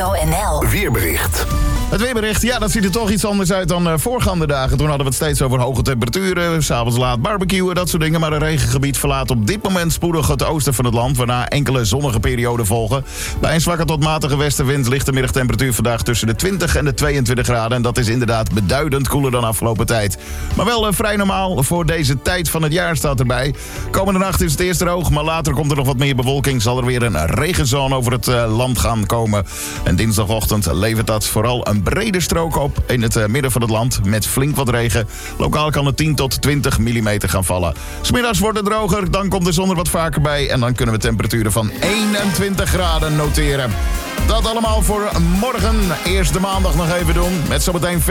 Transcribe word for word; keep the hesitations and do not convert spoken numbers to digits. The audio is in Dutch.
Radio N L. Weerbericht. Het weerbericht, ja, dat ziet er toch iets anders uit dan uh, voorgaande dagen. Toen hadden we het steeds over hoge temperaturen, 's avonds laat barbecuen, dat soort dingen. Maar een regengebied verlaat op dit moment spoedig het oosten van het land, waarna enkele zonnige perioden volgen. Bij een zwakke tot matige westenwind ligt de middagtemperatuur vandaag tussen de twintig en de tweeëntwintig graden. En dat is inderdaad beduidend koeler dan afgelopen tijd. Maar wel uh, vrij normaal voor deze tijd van het jaar staat erbij. Komende nacht is het eerst droog, maar later komt er nog wat meer bewolking. Zal er weer een regenzone over het uh, land gaan komen. En dinsdagochtend levert dat vooral een brede strook op in het uh, midden van het land met flink wat regen. Lokaal kan het tien tot twintig millimeter gaan vallen. 'S Middags wordt het droger, dan komt de zon er wat vaker bij en dan kunnen we temperaturen van eenentwintig graden noteren. Dat allemaal voor morgen. Eerst de maandag nog even doen met zometeen